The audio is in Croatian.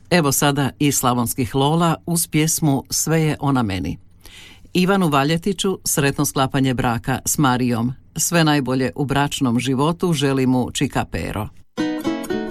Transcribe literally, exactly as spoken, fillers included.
Evo sada i slavonskih Lola uz pjesmu Sve je ona meni. Ivanu Valjetiću sretno sklapanje braka s Marijom. Sve najbolje u bračnom životu želi mu Čika Pero.